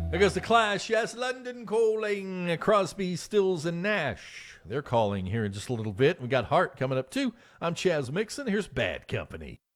There goes the Clash. Yes, London Calling. Crosby, Stills, and Nash. They're calling here in just a little bit. We got Hart coming up too. I'm Chaz Mixon. Here's Bad Company.